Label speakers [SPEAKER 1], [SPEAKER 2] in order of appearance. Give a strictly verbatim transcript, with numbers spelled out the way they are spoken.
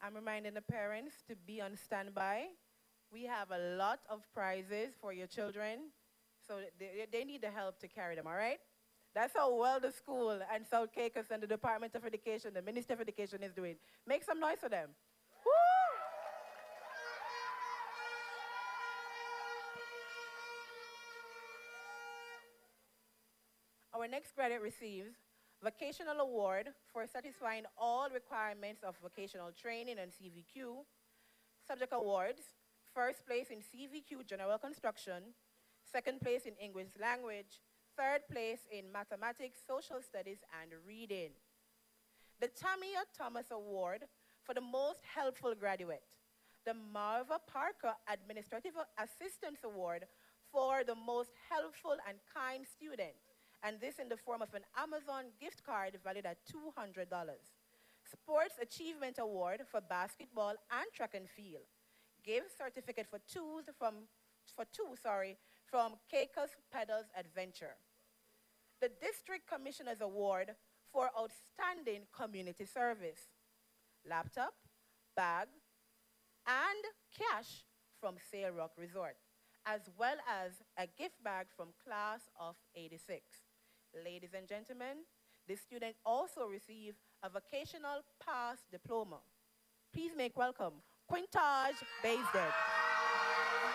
[SPEAKER 1] I'm reminding the parents to be on standby. We have a lot of prizes for your children, so they, they need the help to carry them, all right? That's how well the school and South Caicos and the Department of Education, the Ministry of Education is doing. Make some noise for them. Woo! Our next graduate receives Vocational Award for satisfying all requirements of vocational training and C V Q. Subject awards, first place in C V Q General Construction, second place in English Language, third place in Mathematics, Social Studies, and Reading. The Tamia Thomas Award for the most helpful graduate. The Marva Parker Administrative Assistance Award for the most helpful and kind student, and this in the form of an Amazon gift card valued at two hundred dollars. Sports Achievement Award for basketball and track and field. Gift certificate for two from, for two, sorry, from Caicos Pedals Adventure. The District Commissioner's Award for Outstanding Community Service. Laptop, bag, and cash from Sail Rock Resort, as well as a gift bag from Class of eighty-six. Ladies and gentlemen, the student also received a vocational pass diploma. Please make welcome Quintage Baisden.